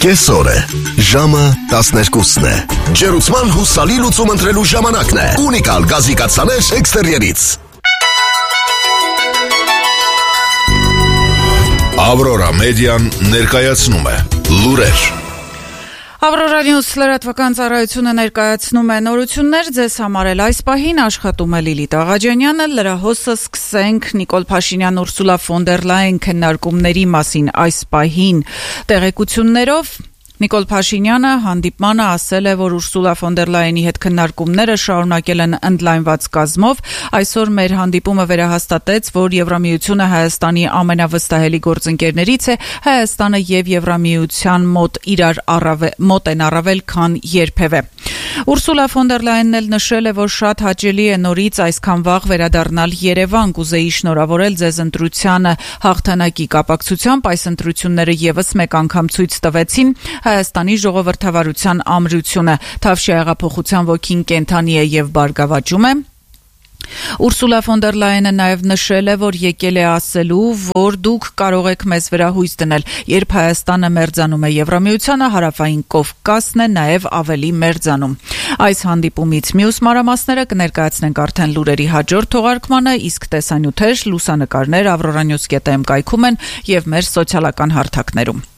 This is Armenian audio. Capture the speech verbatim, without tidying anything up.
Կեսօր է, ժամը տասներկուսն է, ջերուցման հուսալի լուծում ընտրելու ժամանակն է, ունիկալ գազի կաթսաներ էքստերիերից։ Ավրորա մեդիան ներկայացնում է լուրեր։ Ավրորա Նյուս լրատվական ծառայությունը ներկայացնում է նորություններ ձեզ համար էլ այս պահին աշխատում է Լիլիթ Աղաջանյանը, լրահոսը սկսենք Նիկոլ Փաշինյան Ուրսուլա ֆոն դեր Լայեն քննարկումների մասին այս պահին տեղեկություններով Նիկոլ Փաշինյանը հանդիպմանը ասել է, որ Ուրսուլա ֆոն դեր Լայենի հետ քննարկումները շարունակել են ընդլայնված կազմով։ Այսօր մեր հանդիպումը վերահաստատեց, որ Եվրամիությունը Հայաստանի ամենավստահելի գործընկերներից է, Հայաստանը եւ Եվրամիության մոտ իրար առավել մոտ են առավել, քան երբևէ։ Ուրսուլա ֆոն դեր Լայենն էլ նշել է, որ շատ հաճելի է նորից այսքան վաղ վերադառնալ Երևան, կուզեի շնորհավորել ձեզ ընտրությանը հաղթանակի կապակցությամբ, այս ընտրությունները եւս մեկ անգամ ցույց տվեցին Հայաստանի ժողովրդավարության ամրությունը, Թավշյա հեղափոխության ոգին կենթանի է եւ բարգավաճում է։ Ուրսուլա ֆոն դեր Լայենը նաև նշել է, որ եկել է ասելու, որ դուք կարող եք մեզ վրա հույս դնել, երբ Հայաստանը մերձանում է Եվրամիությանը, հարավային Կովկասն է նաև ավելի մերձանում։ Այս հանդիպումից մյուս մանրամասները կներկայացնենք արդեն լուրերի հաջորդ թողարկմանը, իսկ տեսանյութեր, լուսանկարներ Avroranews.am կայքում են եւ մեր սոցիալական հարթակներում։